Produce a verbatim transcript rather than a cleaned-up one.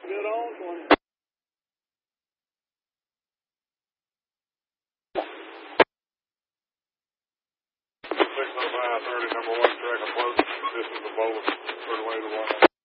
Good on one. six oh five thirty, number one track approach, distance of Bowling, thirty way to one.